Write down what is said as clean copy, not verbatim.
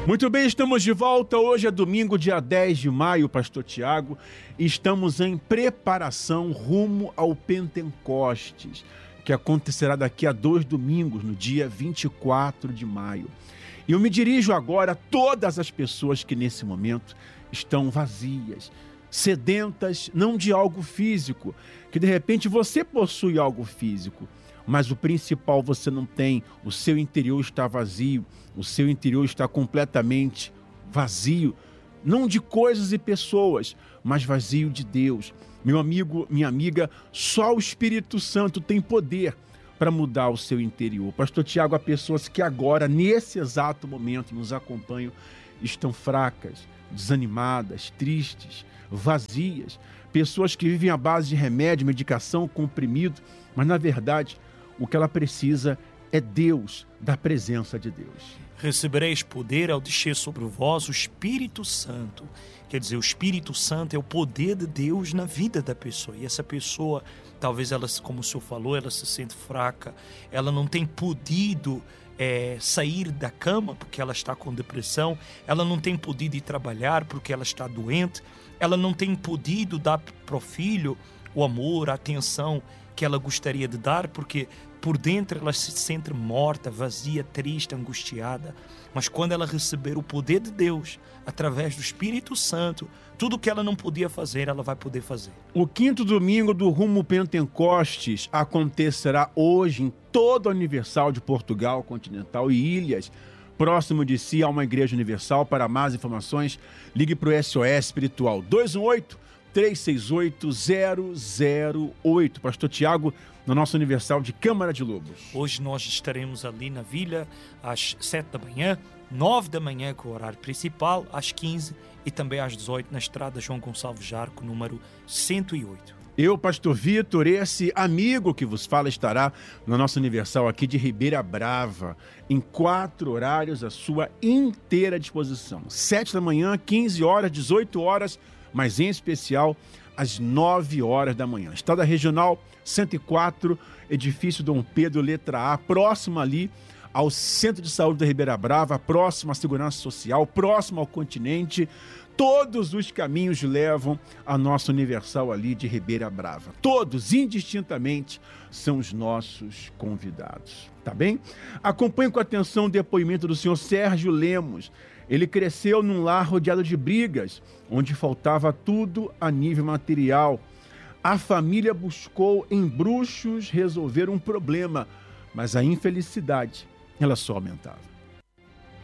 Muito bem, estamos de volta. Hoje é domingo, dia 10 de maio, Pastor Tiago. Estamos em preparação rumo ao Pentecostes, que acontecerá daqui a 2 domingos, no dia 24 de maio. E eu me dirijo agora a todas as pessoas que nesse momento estão vazias, sedentas, não de algo físico, que de repente você possui algo físico, mas o principal você não tem, o seu interior está vazio, o seu interior está completamente vazio, não de coisas e pessoas, mas vazio de Deus. Meu amigo, minha amiga, só o Espírito Santo tem poder para mudar o seu interior. Pastor Tiago, há pessoas que agora, nesse exato momento, nos acompanham, estão fracas, desanimadas, tristes, vazias, pessoas que vivem à base de remédio, medicação, comprimido, mas na verdade o que ela precisa é Deus, da presença de Deus. Recebereis poder ao descer sobre vós o Espírito Santo. Quer dizer, o Espírito Santo é o poder de Deus na vida da pessoa. E essa pessoa, talvez ela, como o senhor falou, ela se sente fraca, ela não tem podido sair da cama porque ela está com depressão, ela não tem podido ir trabalhar porque ela está doente, ela não tem podido dar para o filho o amor, a atenção que ela gostaria de dar, porque por dentro ela se sente morta, vazia, triste, angustiada. Mas quando ela receber o poder de Deus, através do Espírito Santo, tudo que ela não podia fazer, ela vai poder fazer. O 5º domingo do Rumo Pentecostes acontecerá hoje em toda a Universal de Portugal, Continental e Ilhas. Próximo de si há uma igreja universal. Para mais informações, ligue para o SOS Espiritual 218-368-008. Pastor Tiago, na nossa Universal de Câmara de Lobos. Hoje nós estaremos ali na vila às 7 da manhã, 9 da manhã com o horário principal, às 15 e também às 18 na estrada João Gonçalves Jarco, número 108. Eu, Pastor Vitor, esse amigo que vos fala, estará na nossa Universal aqui de Ribeira Brava, em 4 horários à sua inteira disposição. 7 da manhã, 15 horas, 18 horas, mas em especial às 9 horas da manhã. Estrada Regional 104, edifício Dom Pedro, letra A, próximo ali ao Centro de Saúde da Ribeira Brava, próximo à Segurança Social, próximo ao Continente. Todos os caminhos levam à nossa Universal ali de Ribeira Brava. Todos, indistintamente, são os nossos convidados. Tá bem? Acompanhe com atenção o depoimento do senhor Sérgio Lemos. Ele cresceu num lar rodeado de brigas, onde faltava tudo a nível material. A família buscou em bruxos resolver um problema, mas a infelicidade, ela só aumentava.